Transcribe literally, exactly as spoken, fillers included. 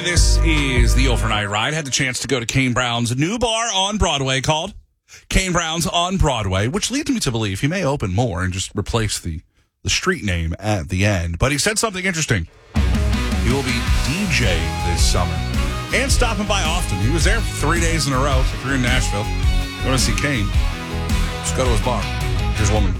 This is the overnight ride. Had the chance to go to Kane Brown's new bar on Broadway called Kane Brown's on Broadway, which leads me to believe he may open more and just replace the, the street name at the end. But he said something interesting. He will be DJing this summer and stopping by often. He was there three days in a row. So if you're in Nashville, you want to see Kane, just go to his bar. Here's a woman